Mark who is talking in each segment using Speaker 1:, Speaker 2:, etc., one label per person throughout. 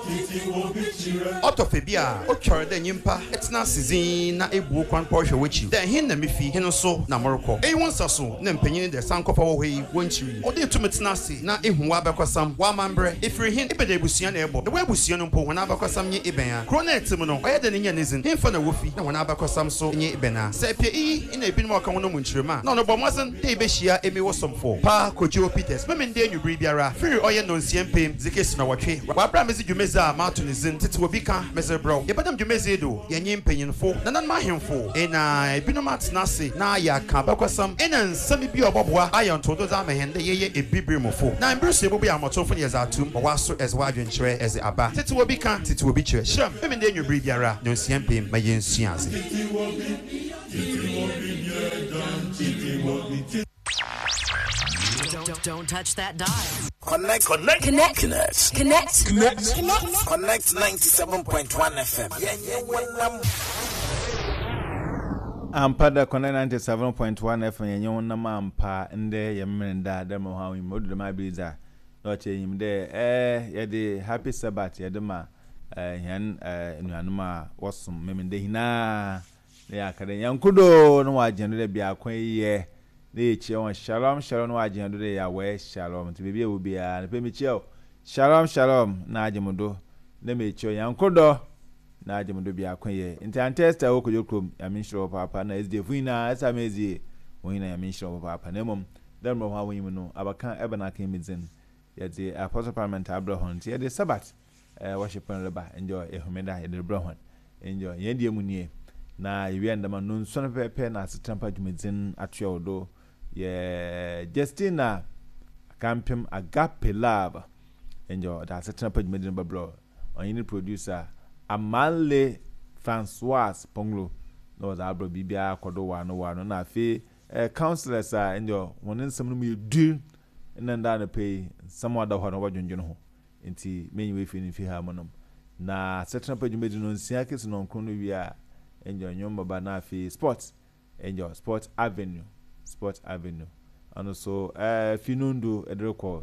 Speaker 1: Otofebia, Ochar de Nimpa, it's not Sizin, na Ebu Kwan Porsche Witchy. Then hin the Miffy, Hinoso, na Morocco. A one sasso, Nempany, the Sanko away, won't you? Or the two Mitnasi, na Ihwabakasam, Wamambre, if you're hin, Ibede Busian Ebo, the way Busian Po, when Abakasam ye Ibea, Cronet Timono, I had an Indian isn't, him for the woofy, no one Abakasam so in ye Ibena. Sepe in a Binwaka Munchima, no, but wasn't Debeshia, Emi was some for. Pa, Kojo Peters, Women Day you breathe your free oil non CMP, Zikis no watch. Wabra Missy Jumeza, Martin is in Titwabika, Messer Bro. Yabadam Jumezedo, Yanim Pinion for, Nanan Mahim for, and I Binomat Nasi, Naya Kabakasam, and Sami Biobwa, Iron Toto Zamahan, the Ye a Bibrimo for. Now, Bruce will be a motofony as our tomb, or was as wide and tray as the Abba. Titwabika, Titwabitre, Sham, Women Day you breathe your no CMP, my yin Siazi.
Speaker 2: Don't touch that dial.
Speaker 3: Connect 97.1 FM.
Speaker 4: Ampada Connect 97.1 FM yenye nama ampa nde yemrenda demo hawi modu de mabiza no cheyim de yede happy sabbath yede ma yan nuanuma wasum memende hina ne akade yankudo no wagendo de bia kwan ye ne chie shalom no wagendo de ya we shalom ti bibia wo bia ne pemi chie shalom na ajemudo ne me chie yankudo na ajemudo bia kwan ye nti antesta wo kojokrom ya minshiro papa na sd fuina asa mezi woina ya minshiro papa na mom dan mo ha wonyi no abaka ebana kan mizen yede apostle parliament abraham ti yede sabbath worship and reba enjoy ehumeda yede abraham enjoy yede emunie na yiwe ndama no nso pepe na asetampa dwumedzin atweodo ye Justina Campim Agape Love enjoy da asetampa dwumedzin babro onye producer Amale Francois Ponglo no da abro bibia kodo wano na afi counselors enjoy wonin nsam no mu du nanda na pay some other ho no wadwonjun ho nti menyi fi ni fi ha monom na asetampa dwumedzin no nsia kesi no nkro no wi enjoy nyomba ba na fi sports enjoy Sport Avenue and also finundu edreko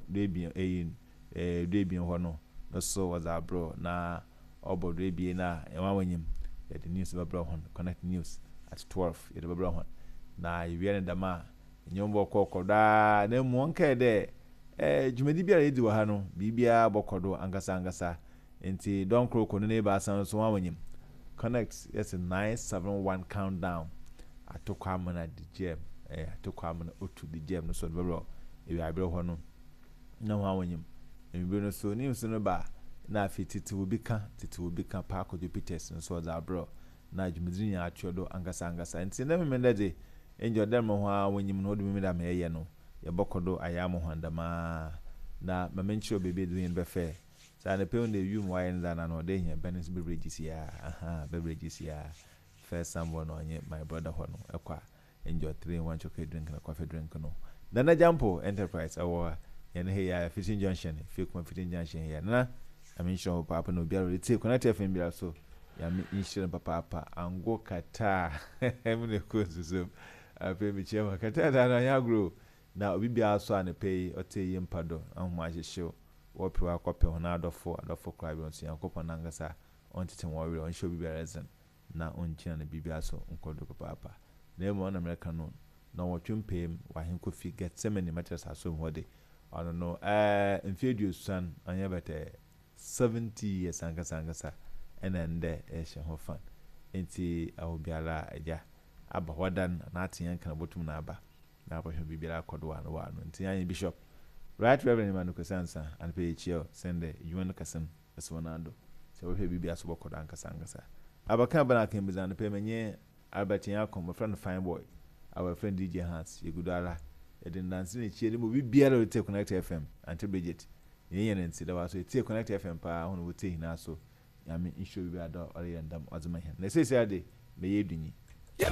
Speaker 4: debi ho no so was our bro na obo debi na enwawanyim ya the news babro ho connect news at 12 ya the babro ho na yiwe ne dama nyomba kokoda na mu onka de jumedi bia yedi wa ha no bibia bokodo angasa enti don kroko ne ba san so wawanyim connect yes a 971 countdown atokwamana the gem atokwamana otu the gem no so bro e wi abro ho no na ho awanyim e bi no so ni so no ba na afiti will become Park of Peters and so that bro na jumidini ya chodo angasa enti na memenda de enjoy them ho awanyim no do memeda me ye no ye bokodo ayamo handama na mamencho bebe do yin be fair sa na pe on the yum why na na no de here Benis beverages ya first someone on my brother ho no ekwa enjoy 3-1 chocolate drink na coffee drink no Nana Jampo Enterprise awo yen he ya fishing junction fishing junction here na I mean sure papa no bia really take connect FM bia so ya me insure papa ango kata emne ko so ape mi chema kata da na ya grow na obi bia so an pay ote yempado ahoma show wo pe wa kope ho na adofo cry bi on so yankopon nangasa on tete wo we on show bi reason na on china na bibia so nkodo papa na emo na America no na wo twempem wa hen kofi get semeni matters aso hode I don't know infedio son anya bete 70 years angasa and then there ho fan enti awobiara aja aba wadan na atiyan kan botum na aba na aba hwe bibira kodo wa no enti anya bishop right reverend Emmanuel Kosansa and pay chio sende yuan kasem eswonando se wo hwe bibia so bokodo angasa abaka bana kan bizan pe menye Albert Yakom my friend fine boy our friend DJ Hans yegudara edin dance ni chie mo bibia le take connect FM until budget yen nti da waso take connect FM pa hono wo te hina so ya me insure bibia da ore yandam ozuma hen na say say ade me yedunyi